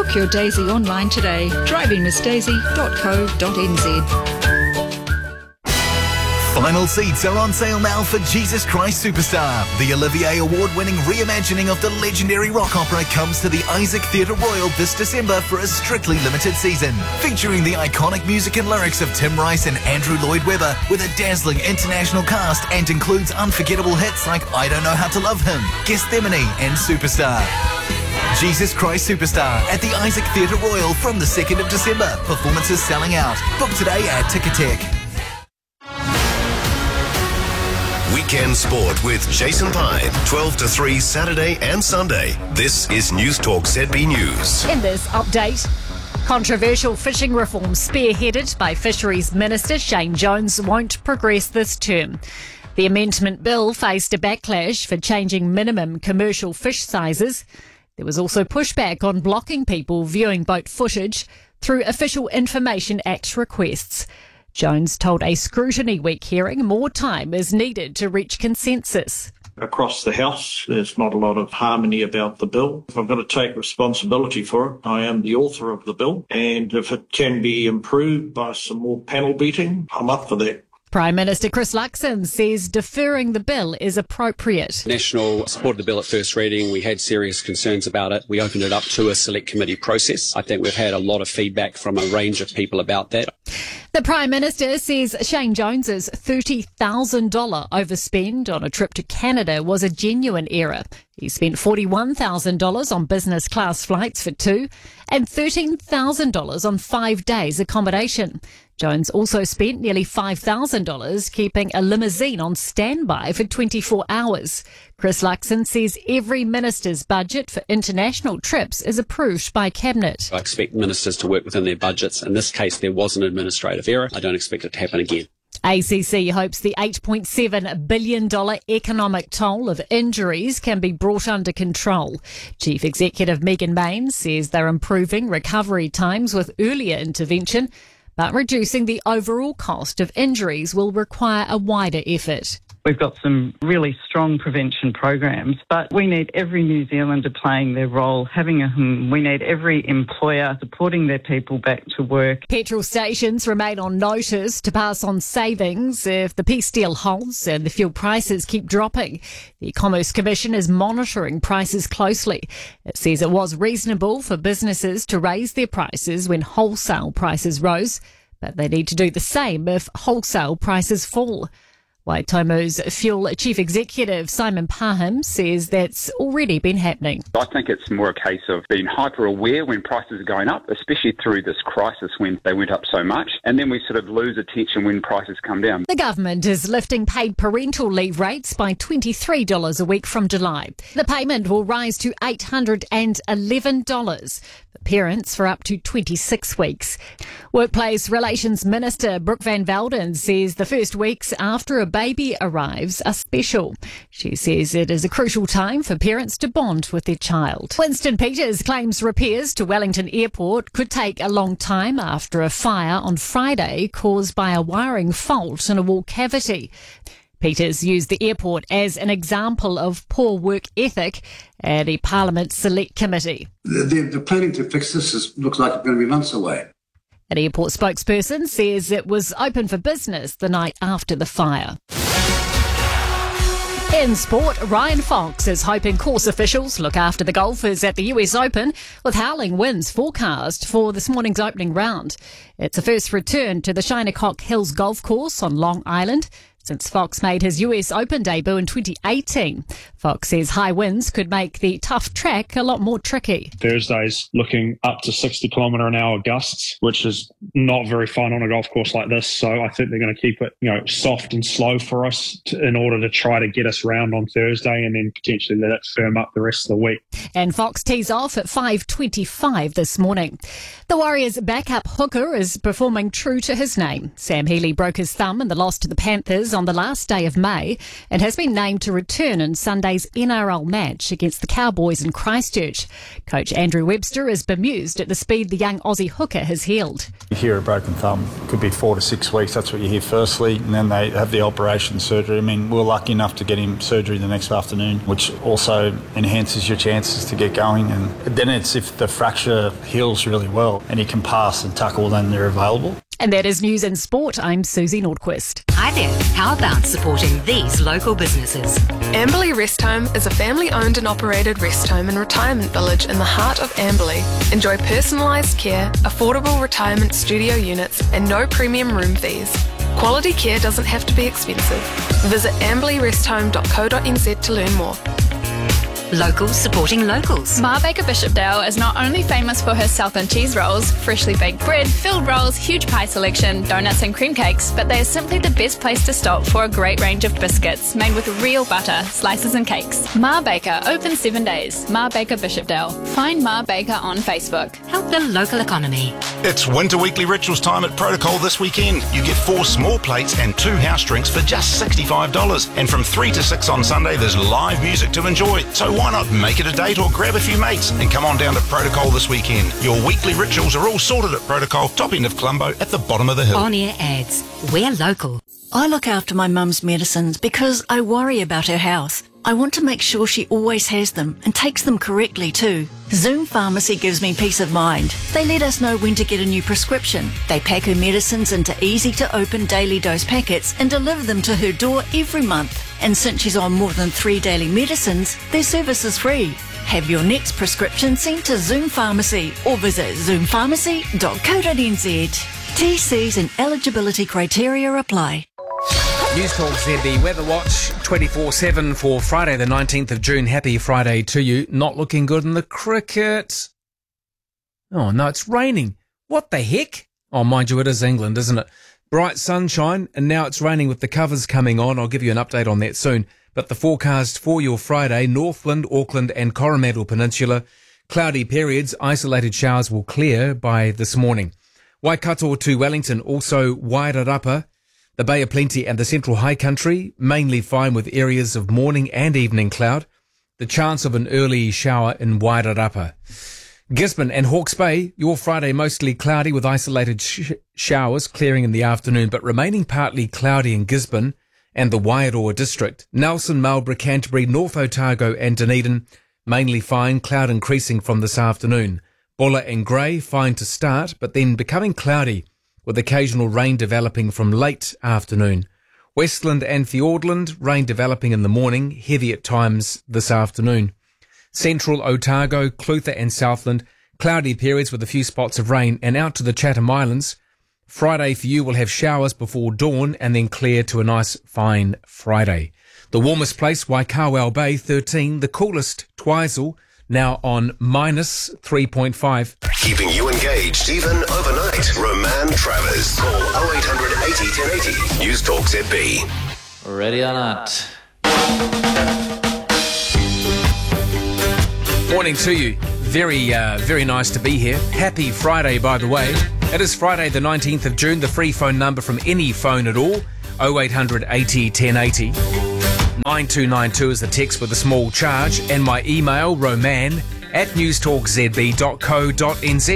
Book your Daisy online today. drivingmissdaisy.co.nz. Final seats are on sale now for Jesus Christ Superstar. The Olivier Award-winning reimagining of the legendary rock opera comes to the Isaac Theatre Royal this December for a strictly limited season. Featuring the iconic music and lyrics of Tim Rice and Andrew Lloyd Webber with a dazzling international cast and includes unforgettable hits like I Don't Know How to Love Him, Gethsemane and Superstar. Jesus Christ Superstar at the Isaac Theatre Royal from the 2nd of December. Performances selling out. Book today at Ticketek. Weekend Sport with Jason Pine, 12 to 3 Saturday and Sunday. This is News Talk ZB News. In this update, controversial fishing reform spearheaded by Fisheries Minister Shane Jones won't progress this term. The amendment bill faced a backlash for changing minimum commercial fish sizes. There was also pushback on blocking people viewing boat footage through Official Information Act requests. Jones told a Scrutiny Week hearing more time is needed to reach consensus. Across the House, there's not a lot of harmony about the bill. If I've got to take responsibility for it, I am the author of the bill. And if it can be improved by some more panel beating, I'm up for that. Prime Minister Chris Luxon says deferring the bill is appropriate. National supported the bill at first reading. We had serious concerns about it. We opened it up to a select committee process. I think we've had a lot of feedback from a range of people about that. The Prime Minister says Shane Jones's $30,000 overspend on a trip to Canada was a genuine error. He spent $41,000 on business class flights for two and $13,000 on 5 days accommodation. Jones also spent nearly $5,000 keeping a limousine on standby for 24 hours. Chris Luxon says every minister's budget for international trips is approved by Cabinet. I expect ministers to work within their budgets. In this case, there was an administrative error. I don't expect it to happen again. ACC hopes the $8.7 billion economic toll of injuries can be brought under control. Chief Executive Megan Main says they're improving recovery times with earlier intervention, but reducing the overall cost of injuries will require a wider effort. We've got some really strong prevention programs, but we need every New Zealander playing their role, we need every employer supporting their people back to work. Petrol stations remain on notice to pass on savings if the peace deal holds and the fuel prices keep dropping. The Commerce Commission is monitoring prices closely. It says it was reasonable for businesses to raise their prices when wholesale prices rose, but they need to do the same if wholesale prices fall. Waitomo's Fuel Chief Executive Simon Parham says that's already been happening. I think it's more a case of being hyper-aware when prices are going up, especially through this crisis when they went up so much, and then we sort of lose attention when prices come down. The government is lifting paid parental leave rates by $23 a week from July. The payment will rise to $811 for parents for up to 26 weeks. Workplace Relations Minister Brooke Van Velden says the first weeks after a baby arrives are special. She says it is a crucial time for parents to bond with their child. Winston Peters claims repairs to Wellington Airport could take a long time after a fire on Friday caused by a wiring fault in a wall cavity. Peters used the airport as an example of poor work ethic at a Parliament Select Committee. The planning to fix this looks like it's going to be months away. An airport spokesperson says it was open for business the night after the fire. In sport, Ryan Fox is hoping course officials look after the golfers at the US Open with howling winds forecast for this morning's opening round. It's a first return to the Shinnecock Hills Golf Course on Long Island since Fox made his US Open debut in 2018. Fox says high winds could make the tough track a lot more tricky. Thursday's looking up to 60-kilometre-an-hour gusts, which is not very fun on a golf course like this. So I think they're going to keep it, soft and slow for us in order to try to get us round on Thursday and then potentially let it firm up the rest of the week. And Fox tees off at 5:25 this morning. The Warriors' backup hooker is performing true to his name. Sam Healey broke his thumb in the loss to the Panthers on the last day of May and has been named to return in Sunday's NRL match against the Cowboys in Christchurch. Coach Andrew Webster is bemused at the speed the young Aussie hooker has healed. You hear a broken thumb, could be 4 to 6 weeks, that's what you hear firstly, and then they have the operation surgery. I mean, we're lucky enough to get him surgery the next afternoon, which also enhances your chances to get going. And then it's if the fracture heals really well and he can pass and tackle, then they're available. And that is News and Sport. I'm Susie Nordquist. Hi there. How about supporting these local businesses? Amberley Rest Home is a family-owned and operated rest home and retirement village in the heart of Amberley. Enjoy personalised care, affordable retirement studio units and no premium room fees. Quality care doesn't have to be expensive. Visit amberleyresthome.co.nz to learn more. Locals supporting locals. Ma Baker Bishopdale is not only famous for her Southland cheese rolls, freshly baked bread, filled rolls, huge pie selection, donuts and cream cakes, but they are simply the best place to stop for a great range of biscuits made with real butter, slices and cakes. Ma Baker, open 7 days. Ma Baker Bishopdale. Find Ma Baker on Facebook. Help the local economy. It's Winter Weekly Rituals time at Protocol this weekend. You get 4 small plates and 2 house drinks for just $65. And from 3 to 6 on Sunday, there's live music to enjoy. So why not make it a date or grab a few mates and come on down to Protocol this weekend. Your weekly rituals are all sorted at Protocol, top end of Colombo at the bottom of the hill. On-air ads. We're local. I look after my mum's medicines because I worry about her health. I want to make sure she always has them and takes them correctly too. Zoom Pharmacy gives me peace of mind. They let us know when to get a new prescription. They pack her medicines into easy-to-open daily dose packets and deliver them to her door every month. And since she's on more than 3 daily medicines, their service is free. Have your next prescription sent to Zoom Pharmacy or visit zoompharmacy.co.nz. TCs and eligibility criteria apply. News Talk ZB Weather Watch 24/7 for Friday the 19th of June. Happy Friday to you. Not looking good in the cricket. Oh no, it's raining. What the heck? Oh, mind you, it is England, isn't it? Bright sunshine, and now it's raining with the covers coming on. I'll give you an update on that soon. But the forecast for your Friday, Northland, Auckland and Coromandel Peninsula, cloudy periods, isolated showers will clear by this morning. Waikato to Wellington, also Wairarapa, the Bay of Plenty and the Central High Country, mainly fine with areas of morning and evening cloud. The chance of an early shower in Wairarapa. Gisborne and Hawke's Bay, your Friday mostly cloudy with isolated showers clearing in the afternoon, but remaining partly cloudy in Gisborne and the Wairoa district. Nelson, Marlborough, Canterbury, North Otago and Dunedin, mainly fine, cloud increasing from this afternoon. Bulla and Grey, fine to start, but then becoming cloudy with occasional rain developing from late afternoon. Westland and Fiordland, rain developing in the morning, heavy at times this afternoon. Central Otago, Clutha and Southland, cloudy periods with a few spots of rain, and out to the Chatham Islands. Friday for you will have showers before dawn and then clear to a nice fine Friday. The warmest place, Waikawau Bay, 13. The coolest, Twizel, now on minus 3.5. Keeping you engaged even overnight. Roman Travers. Call 0800 80 1080. News Talk ZB. Ready or not. Morning to you. Very nice to be here. Happy Friday, by the way. It is Friday the 19th of June. The free phone number from any phone at all, 0800 80 1080. 9292 is the text with a small charge, and my email, roman@newstalkzb.co.nz.